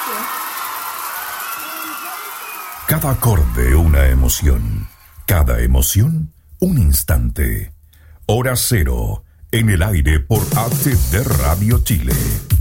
Cada acorde una emoción, cada emoción un instante. Hora cero, en el aire por ATD Radio Chile.